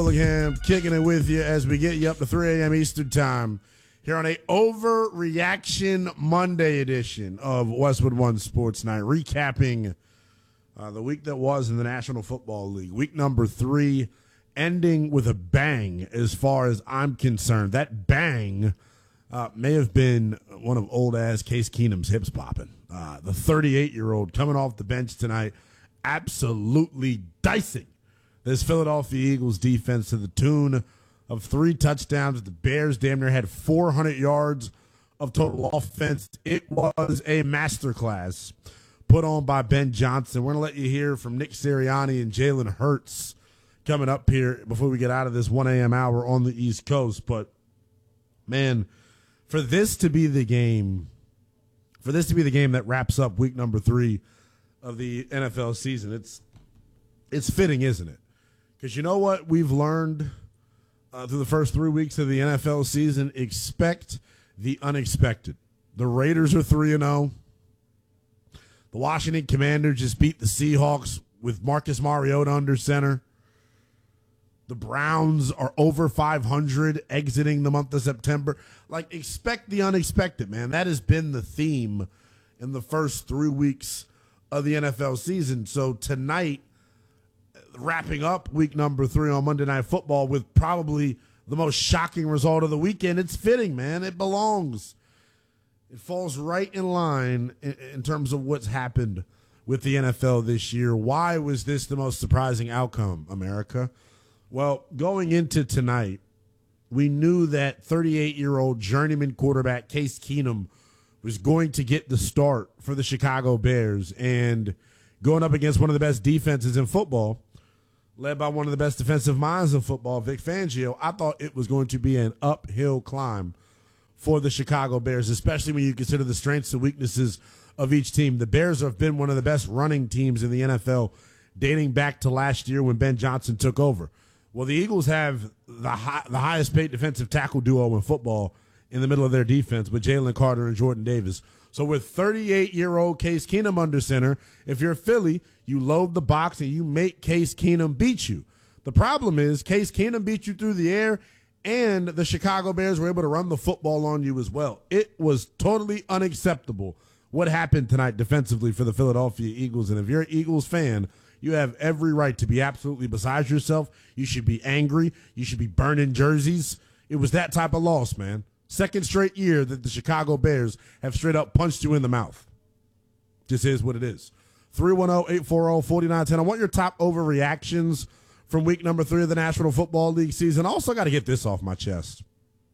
Willingham kicking it with you as we get you up to 3 a.m. Eastern Time here on a Overreaction Monday edition of Westwood One Sports Night, recapping the week that was in the National Football League. Week number 3 ending with a bang as far as I'm concerned. That bang may have been one of old-ass Case Keenum's hips popping. The 38-year-old coming off the bench tonight, absolutely dicing this Philadelphia Eagles defense to the tune of 3 touchdowns. The Bears damn near had 400 yards of total offense. It was a masterclass put on by Ben Johnson. We're going to let you hear from Nick Sirianni and Jalen Hurts coming up here before we get out of this 1 a.m. hour on the East Coast. But, man, for this to be the game that wraps up week number 3 of the NFL season, it's fitting, isn't it? Because you know what we've learned through the first 3 weeks of the NFL season? Expect the unexpected. The Raiders are 3-0. The Washington Commanders just beat the Seahawks with Marcus Mariota under center. The Browns are over 500 exiting the month of September. Like, expect the unexpected, man. That has been the theme in the first 3 weeks of the NFL season. So tonight, wrapping up week number 3 on Monday Night Football with probably the most shocking result of the weekend, it's fitting, man. It belongs. It falls right in line in terms of what's happened with the NFL this year. Why was this the most surprising outcome, America? Well, going into tonight, we knew that 38-year-old journeyman quarterback Case Keenum was going to get the start for the Chicago Bears, and going up against one of the best defenses in football, led by one of the best defensive minds in football, Vic Fangio, I thought it was going to be an uphill climb for the Chicago Bears, especially when you consider the strengths and weaknesses of each team. The Bears have been one of the best running teams in the NFL dating back to last year when Ben Johnson took over. Well, the Eagles have the highest paid defensive tackle duo in football in the middle of their defense with Jalen Carter and Jordan Davis. So with 38-year-old Case Keenum under center, if you're Philly, you load the box and you make Case Keenum beat you. The problem is Case Keenum beat you through the air, and the Chicago Bears were able to run the football on you as well. It was totally unacceptable what happened tonight defensively for the Philadelphia Eagles. And if you're an Eagles fan, you have every right to be absolutely beside yourself. You should be angry. You should be burning jerseys. It was that type of loss, man. Second straight year that the Chicago Bears have straight up punched you in the mouth. Just is what it is. 310-840-4910. I want your top overreactions from week number 3 of the National Football League season. I also got to get this off my chest.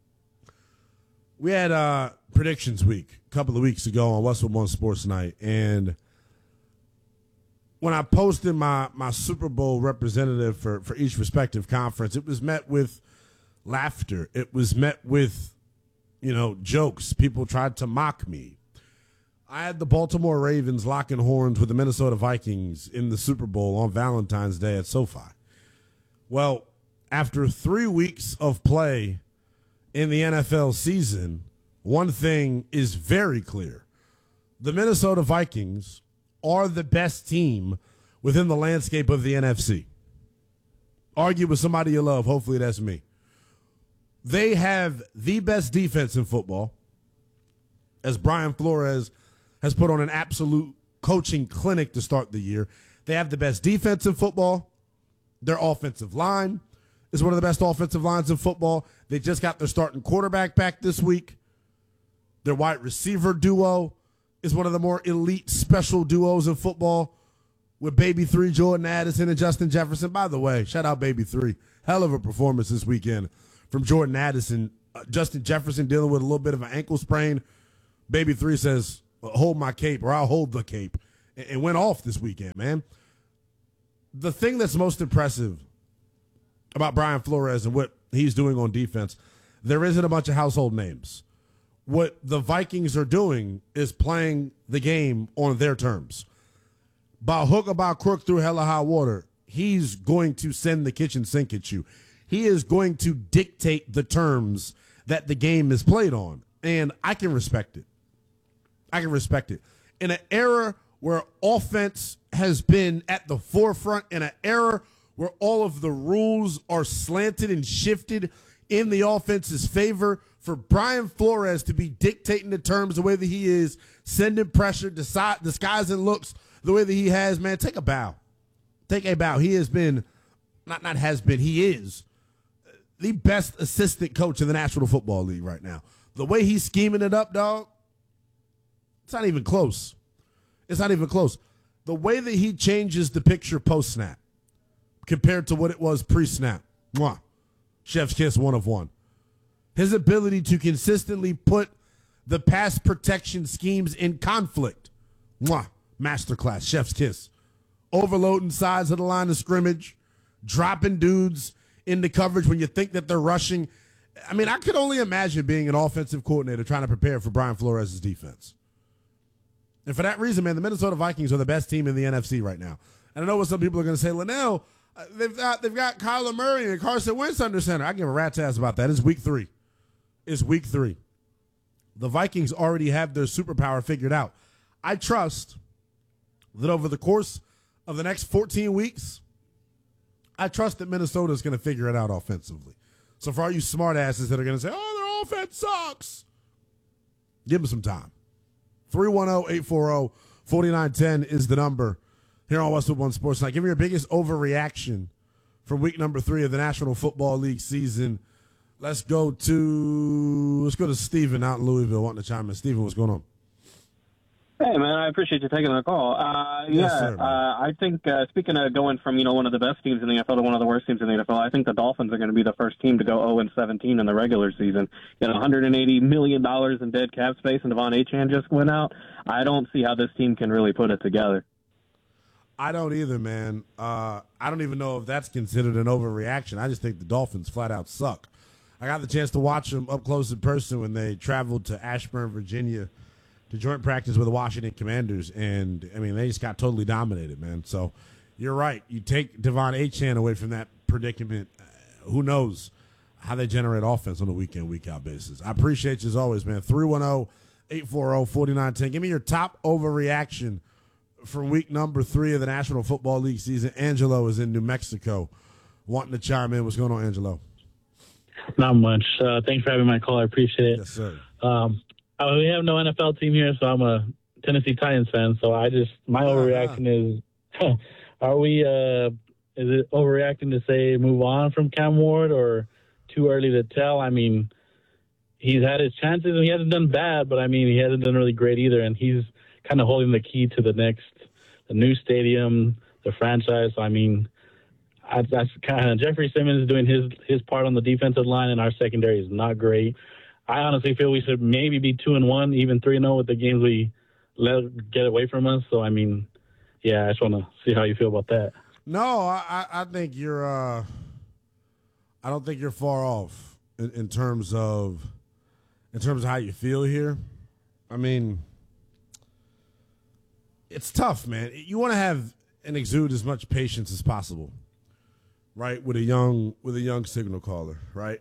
We had predictions week a couple of weeks ago on Westwood One Sports Night, and when I posted my Super Bowl representative for each respective conference, it was met with laughter. It was met with, jokes. People tried to mock me. I had the Baltimore Ravens locking horns with the Minnesota Vikings in the Super Bowl on Valentine's Day at SoFi. Well, after 3 weeks of play in the NFL season, one thing is very clear. The Minnesota Vikings are the best team within the landscape of the NFC. Argue with somebody you love. Hopefully that's me. They have the best defense in football, as Brian Flores has put on an absolute coaching clinic to start the year. They have the best defense in football. Their offensive line is one of the best offensive lines in football. They just got their starting quarterback back this week. Their wide receiver duo is one of the more elite special duos in football with Baby 3, Jordan Addison, and Justin Jefferson. By the way, shout out Baby 3. Hell of a performance this weekend from Jordan Addison. Justin Jefferson dealing with a little bit of an ankle sprain. Baby 3 says, hold my cape, or I'll hold the cape, and went off this weekend, man. The thing that's most impressive about Brian Flores and what he's doing on defense, there isn't a bunch of household names. What the Vikings are doing is playing the game on their terms. By hook or by crook, through hell or high water, he's going to send the kitchen sink at you. He is going to dictate the terms that the game is played on. And I can respect it. I can respect it. In an era where offense has been at the forefront, in an era where all of the rules are slanted and shifted in the offense's favor, for Brian Flores to be dictating the terms the way that he is, sending pressure, disguising looks the way that he has, man, take a bow. Take a bow. He has been, he is the best assistant coach in the National Football League right now. The way he's scheming it up, dog, it's not even close. It's not even close. The way that he changes the picture post-snap compared to what it was pre-snap, mwah, chef's kiss, one of one. His ability to consistently put the pass protection schemes in conflict, mwah, masterclass, chef's kiss. Overloading sides of the line of scrimmage, dropping dudes into coverage when you think that they're rushing. I mean, I could only imagine being an offensive coordinator trying to prepare for Brian Flores' defense. And for that reason, man, the Minnesota Vikings are the best team in the NFC right now. And I know what some people are going to say, Linnell, they've got Kyler Murray and Carson Wentz under center. I give a rat's ass about that. It's week 3. It's week 3. The Vikings already have their superpower figured out. I trust that over the course of the next 14 weeks, I trust that Minnesota is going to figure it out offensively. So for all you smart asses that are going to say, oh, their offense sucks, give them some time. 310-840-4910 is the number here on Westwood One Sports Night. Give me your biggest overreaction from week number 3 of the National Football League season. Let's go to Steven out in Louisville wanting to chime in. Steven, what's going on? Hey, man, I appreciate you taking the call. Yes, sir, I think, speaking of going from, one of the best teams in the NFL to one of the worst teams in the NFL, I think the Dolphins are going to be the first team to go 0-17 in the regular season. $180 million in dead cap space, and Devon Achane just went out. I don't see how this team can really put it together. I don't either, man. I don't even know if that's considered an overreaction. I just think the Dolphins flat out suck. I got the chance to watch them up close in person when they traveled to Ashburn, Virginia, to joint practice with the Washington Commanders, and, I mean, they just got totally dominated, man. So you're right. You take Devon Achane away from that predicament, who knows how they generate offense on a week-in, week-out basis. I appreciate you as always, man. 310-840-4910. Give me your top overreaction from week number 3 of the National Football League season. Angelo is in New Mexico wanting to chime in. What's going on, Angelo? Not much. Thanks for having my call. I appreciate it. Yes, sir. We have no NFL team here, so I'm a Tennessee Titans fan. So my overreaction is, is it overreacting to say move on from Cam Ward, or too early to tell? I mean, he's had his chances and he hasn't done bad, but I mean, he hasn't done really great either. And he's kind of holding the key to the new stadium, the franchise. I mean, that's kind of Jeffrey Simmons is doing his part on the defensive line, and our secondary is not great. I honestly feel we should maybe be 2-1, even 3-0 with the games we let get away from us. So I mean, yeah, I just want to see how you feel about that. No, I think you're. I don't think you're far off in terms of how you feel here. I mean, it's tough, man. You want to have and exude as much patience as possible, right? With a young signal caller, right?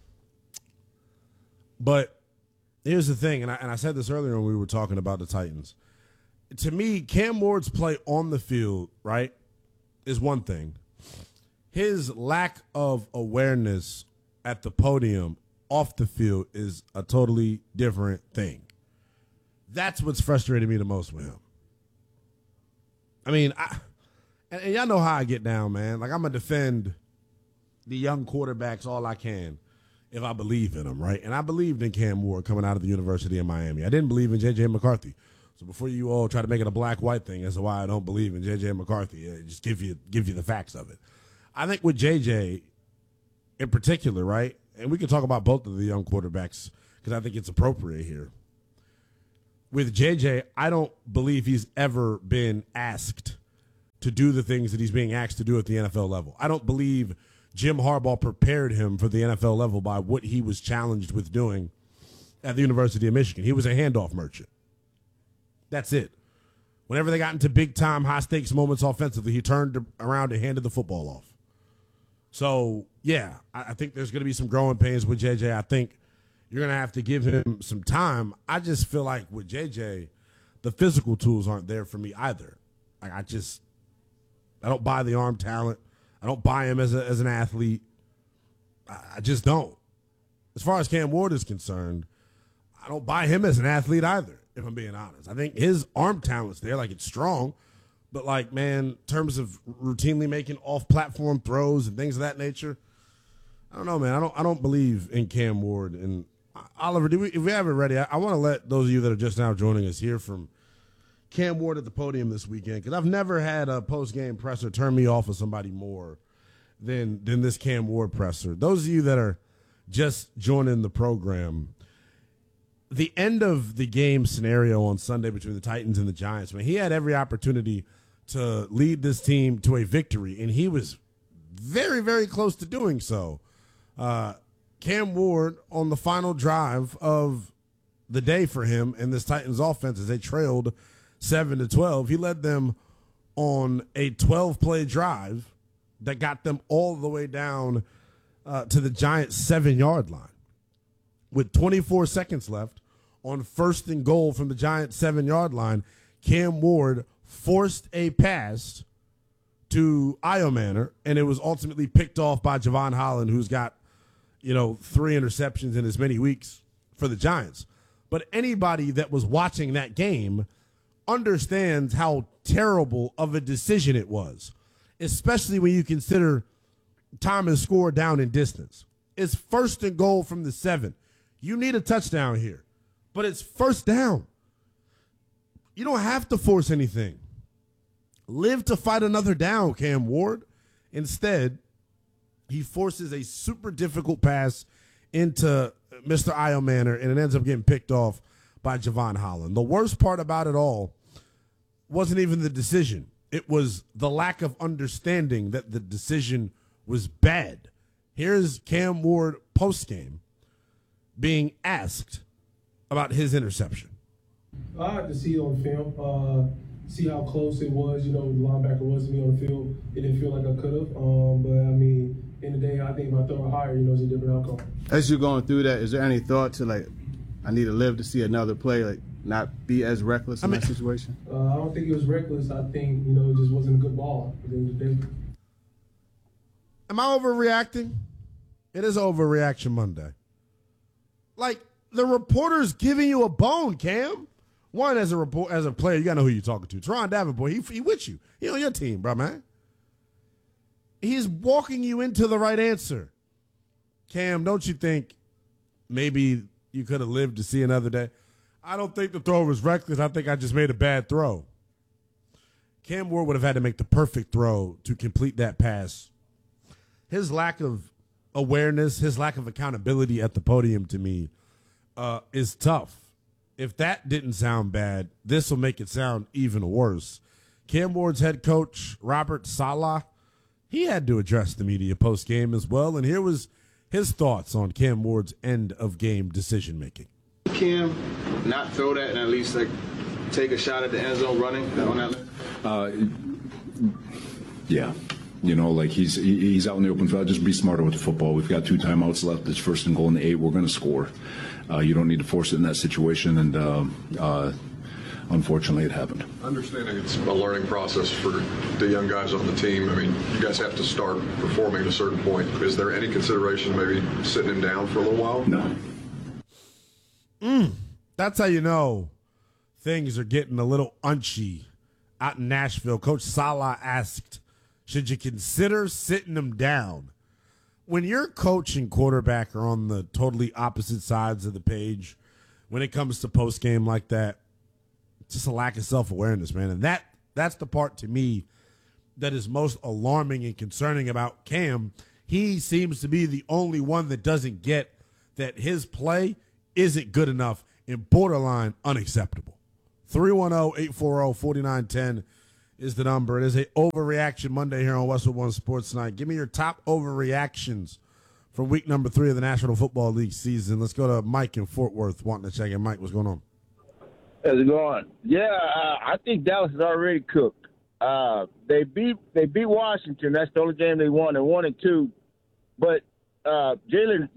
But here's the thing, and I said this earlier when we were talking about the Titans. To me, Cam Ward's play on the field, right, is one thing. His lack of awareness at the podium off the field is a totally different thing. That's what's frustrated me the most with him. I mean, and y'all know how I get down, man. Like, I'm going to defend the young quarterbacks all I can if I believe in them, right? And I believed in Cam Ward coming out of the University of Miami. I didn't believe in J.J. McCarthy. So before you all try to make it a black-white thing as to why I don't believe in J.J. McCarthy, just give you the facts of it. I think with J.J. in particular, right, and we can talk about both of the young quarterbacks because I think it's appropriate here. With J.J., I don't believe he's ever been asked to do the things that he's being asked to do at the NFL level. I don't believe Jim Harbaugh prepared him for the NFL level by what he was challenged with doing at the University of Michigan. He was a handoff merchant. That's it. Whenever they got into big-time, high-stakes moments offensively, he turned around and handed the football off. So, yeah, I think there's going to be some growing pains with J.J. I think you're going to have to give him some time. I just feel like with J.J., the physical tools aren't there for me either. Like I don't buy the arm talent. I don't buy him as an athlete. I just don't. As far as Cam Ward is concerned, I don't buy him as an athlete either, if I'm being honest. I think his arm talent's there, like it's strong. But, like, man, in terms of routinely making off-platform throws and things of that nature, I don't know, man. I don't believe in Cam Ward. And, Oliver, if we have it ready, I want to let those of you that are just now joining us hear from Cam Ward at the podium this weekend, because I've never had a post-game presser turn me off of somebody more than this Cam Ward presser. Those of you that are just joining the program, the end of the game scenario on Sunday between the Titans and the Giants, man, he had every opportunity to lead this team to a victory, and he was very, very close to doing so. Cam Ward, on the final drive of the day for him and this Titans offense, as they trailed 7-12, he led them on a 12-play drive that got them all the way down to the Giants' 7-yard line. With 24 seconds left on 1st and goal from the Giants' 7-yard line, Cam Ward forced a pass to Iomanner, and it was ultimately picked off by Javon Holland, who's got, 3 interceptions in as many weeks for the Giants. But anybody that was watching that game understands how terrible of a decision it was, especially when you consider time and score down in distance. It's 1st and goal from the 7. You need a touchdown here, but it's 1st down. You don't have to force anything. Live to fight another down, Cam Ward. Instead, he forces a super difficult pass into Mr. Iomanner, and it ends up getting picked off by Javon Holland. The worst part about it all wasn't even the decision. It was the lack of understanding that the decision was bad. Here's Cam Ward post-game being asked about his interception. I had to see it on film, see how close it was. The linebacker was to me on the field. It didn't feel like I could have. But, I mean, in the day, I think if I throw it higher, it's a different outcome. As you're going through that, is there any thought to, I need to live to see another play, not be as reckless in that situation? I don't think it was reckless. I think, it just wasn't a good ball at the end of the day. Am I overreacting? It is Overreaction Monday. The reporter's giving you a bone, Cam. One, as a player, you got to know who you're talking to. Teron Davenport, he with you. He on your team, bro, man. He's walking you into the right answer. Cam, don't you think maybe you could have lived to see another day? I don't think the throw was reckless. I think I just made a bad throw. Cam Ward would have had to make the perfect throw to complete that pass. His lack of awareness, his lack of accountability at the podium to me is tough. If that didn't sound bad, this will make it sound even worse. Cam Ward's head coach, Robert Saleh, he had to address the media post-game as well, and here was his thoughts on Cam Ward's end-of-game decision-making. Cam not throw that and at least take a shot at the end zone running on that? Yeah. He's out in the open field. Just be smarter with the football. We've got 2 timeouts left. It's 1st and goal in the 8. We're going to score. You don't need to force it in that situation, and unfortunately it happened. Understanding it's a learning process for the young guys on the team. I mean, you guys have to start performing at a certain point. Is there any consideration maybe sitting him down for a little while? No. That's how you know things are getting a little unchy out in Nashville. Coach Saleh asked, should you consider sitting him down? When your coach and quarterback are on the totally opposite sides of the page, when it comes to post-game like that, it's just a lack of self-awareness, man. And that's the part to me that is most alarming and concerning about Cam. He seems to be the only one that doesn't get that his play isn't good enough and borderline unacceptable. 310-840-4910 is the number. It is a Overreaction Monday here on Westwood One Sports Night. Give me your top overreactions from week number 3 of the National Football League season. Let's go to Mike in Fort Worth wanting to check in. Mike, what's going on? How's it going? Yeah, I think Dallas is already cooked. They beat Washington. That's the only game they won. They 1-2. But Jalen,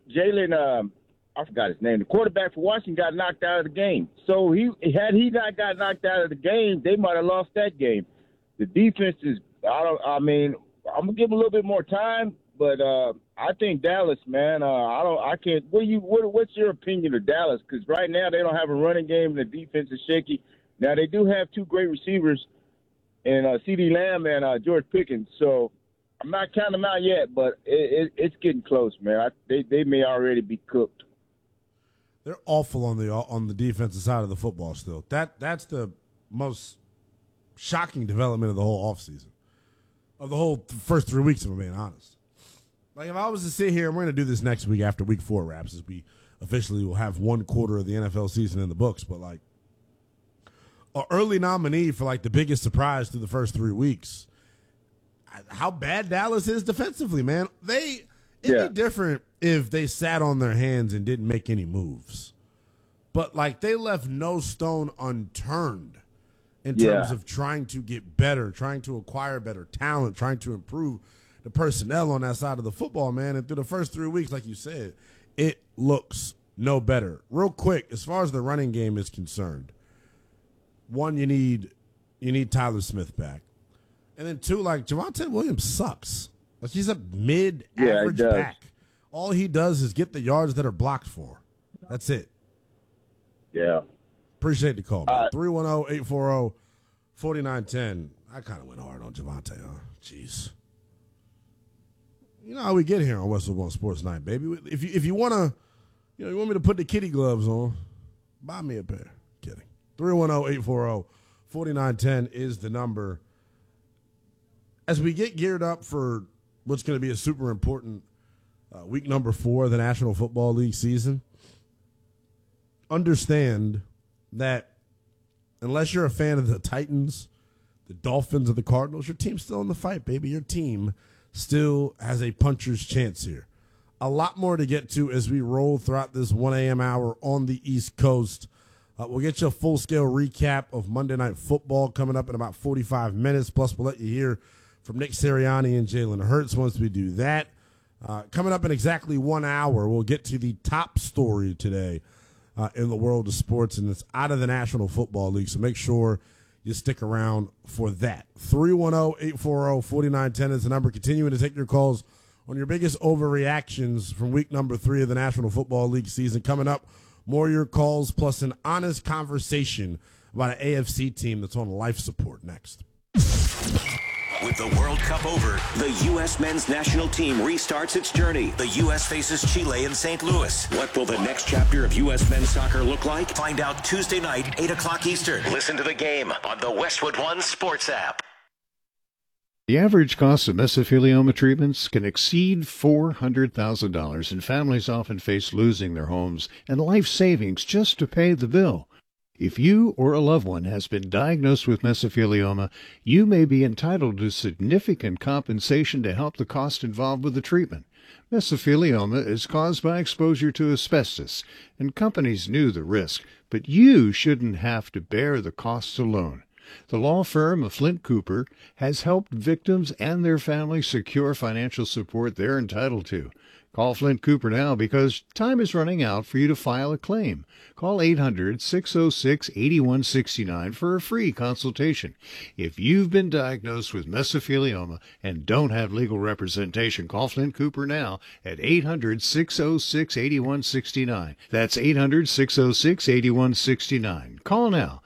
I forgot his name. The quarterback for Washington got knocked out of the game. So had he not got knocked out of the game, they might have lost that game. The defense is, I'm gonna give him a little bit more time, but I think Dallas, man. I can't. What's your opinion of Dallas? Because right now they don't have a running game and the defense is shaky. Now they do have two great receivers, and CeeDee Lamb and George Pickens. So I'm not counting them out yet, but it's getting close, man. They may already be cooked. They're awful on the defensive side of the football still. That's the most shocking development of the whole offseason. Of the whole first 3 weeks, if I'm being honest. Like, if I was to sit here, and we're going to do this next week after week 4 wraps, as we officially will have 1 quarter of the NFL season in the books, but, like, an early nominee for, like, the biggest surprise through the first 3 weeks, how bad Dallas is defensively, man. It'd be different if they sat on their hands and didn't make any moves. But, like, they left no stone unturned in terms of trying to get better, trying to acquire better talent, trying to improve the personnel on that side of the football, man. And through the first 3 weeks, like you said, it looks no better. Real quick, as far as the running game is concerned, one, you need Tyler Smith back. And then 2, like, Javonte Williams sucks. Like, he's a mid-average back. All he does is get the yards that are blocked for. That's it. Yeah. Appreciate the call. 310-840-4910. I kind of went hard on Javonte, huh? Jeez. You know how we get here on Westwood One Sports Night, baby. If you want to, you want me to put the kitty gloves on, buy me a pair. Kidding. 310-840-4910 is the number. As we get geared up for what's going to be a super important week number 4 of the National Football League season, understand that unless you're a fan of the Titans, the Dolphins, or the Cardinals, your team's still in the fight, baby. Your team still has a puncher's chance here. A lot more to get to as we roll throughout this 1 a.m. hour on the East Coast. We'll get you a full-scale recap of Monday Night Football coming up in about 45 minutes. Plus, we'll let you hear from Nick Sirianni and Jalen Hurts once we do that. Coming up in exactly 1 hour, we'll get to the top story today in the world of sports, and it's out of the National Football League, so make sure you stick around for that. 310-840-4910 is the number. Continuing to take your calls on your biggest overreactions from week number 3 of the National Football League season. Coming up, more of your calls plus an honest conversation about an AFC team that's on life support next. With the World Cup over, the U.S. men's national team restarts its journey. The U.S. faces Chile in St. Louis. What will the next chapter of U.S. men's soccer look like? Find out Tuesday night, 8 o'clock Eastern. Listen to the game on the Westwood One Sports app. The average cost of mesothelioma treatments can exceed $400,000, and families often face losing their homes and life savings just to pay the bill. If you or a loved one has been diagnosed with mesothelioma, you may be entitled to significant compensation to help the cost involved with the treatment. Mesothelioma is caused by exposure to asbestos, and companies knew the risk, but you shouldn't have to bear the costs alone. The law firm of Flint Cooper has helped victims and their families secure financial support they're entitled to. Call Flint Cooper now because time is running out for you to file a claim. Call 800-606-8169 for a free consultation. If you've been diagnosed with mesothelioma and don't have legal representation, call Flint Cooper now at 800-606-8169. That's 800-606-8169. Call now,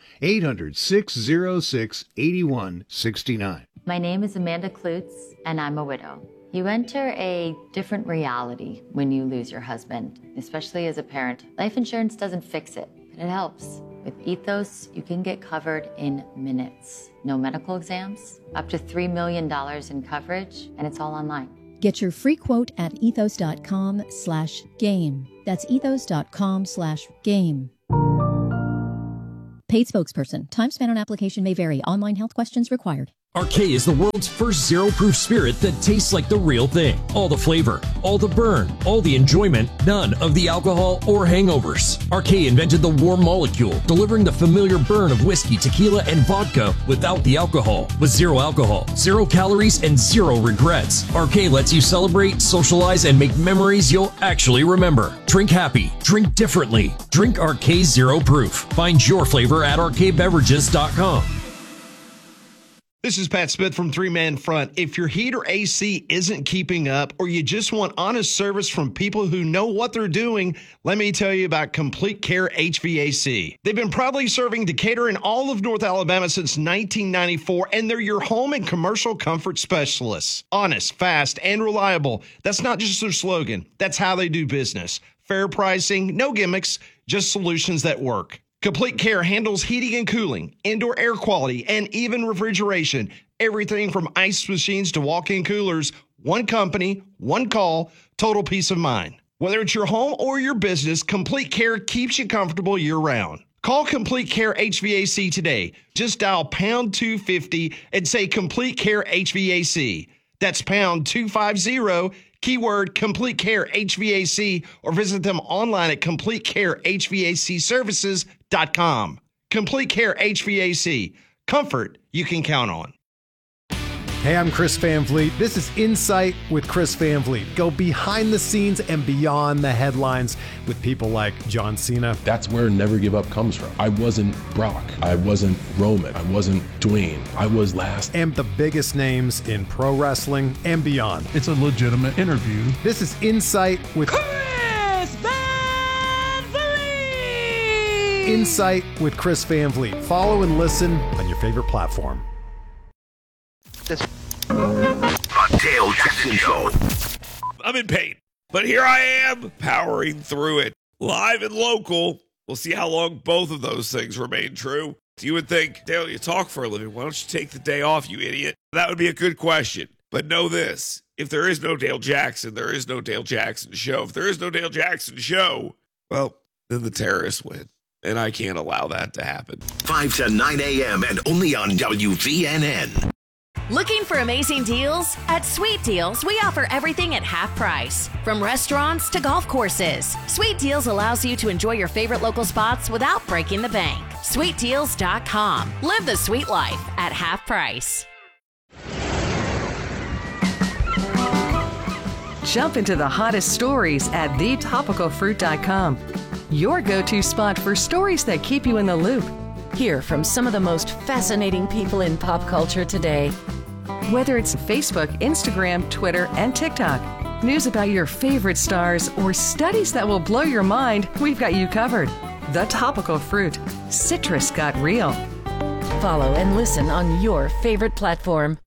800-606-8169. My name is Amanda Klutz, and I'm a widow. You enter a different reality when you lose your husband, especially as a parent. Life insurance doesn't fix it, but it helps. With Ethos, you can get covered in minutes. No medical exams, up to $3 million in coverage, and it's all online. Get your free quote at ethos.com/game. That's ethos.com/game. Paid spokesperson. Time spent on application may vary. Online health questions required. Arcade is the world's first zero-proof spirit that tastes like the real thing. All the flavor, all the burn, all the enjoyment, none of the alcohol or hangovers. Arcade invented the warm molecule, delivering the familiar burn of whiskey, tequila, and vodka without the alcohol. With zero alcohol, 0 calories, and 0 regrets. Arcade lets you celebrate, socialize, and make memories you'll actually remember. Drink happy. Drink differently. Drink Arcade Zero Proof. Find your flavor at arcadebeverages.com. This is Pat Smith from Three Man Front. If your heat or AC isn't keeping up, or you just want honest service from people who know what they're doing, let me tell you about Complete Care HVAC. They've been proudly serving Decatur and all of North Alabama since 1994, and they're your home and commercial comfort specialists. Honest, fast, and reliable. That's not just their slogan. That's how they do business. Fair pricing, no gimmicks, just solutions that work. Complete Care handles heating and cooling, indoor air quality, and even refrigeration. Everything from ice machines to walk-in coolers. One company, one call, total peace of mind. Whether it's your home or your business, Complete Care keeps you comfortable year-round. Call Complete Care HVAC today. Just dial pound 250 and say Complete Care HVAC. That's pound 250, keyword Complete Care HVAC, or visit them online at CompleteCareHVACservices.com. Complete Care HVAC. Comfort you can count on. Hey, I'm Chris Van Vliet. This is Insight with Chris Van Vliet. Go behind the scenes and beyond the headlines with people like John Cena. That's where Never Give Up comes from. I wasn't Brock. I wasn't Roman. I wasn't Dwayne. I was last. And the biggest names in pro wrestling and beyond. It's a legitimate interview. This is Insight with Chris Van Vliet. Insight with Chris Van Vliet. Follow and listen on your favorite platform. The Dale Jackson Show. I'm in pain, but here I am, powering through it. Live and local. We'll see how long both of those things remain true. You would think, Dale, you talk for a living. Why don't you take the day off, you idiot? That would be a good question. But know this. If there is no Dale Jackson, there is no Dale Jackson Show. If there is no Dale Jackson Show, well, then the terrorists win. And I can't allow that to happen. 5 to 9 a.m. and only on WVNN. Looking for amazing deals? At Sweet Deals, we offer everything at half price. From restaurants to golf courses, Sweet Deals allows you to enjoy your favorite local spots without breaking the bank. SweetDeals.com. Live the sweet life at half price. Jump into the hottest stories at thetopicalfruit.com. Your go-to spot for stories that keep you in the loop. Hear from some of the most fascinating people in pop culture today. Whether it's Facebook, Instagram, Twitter, and TikTok, news about your favorite stars, or studies that will blow your mind, we've got you covered. The Topical Fruit. Citrus got real. Follow and listen on your favorite platform.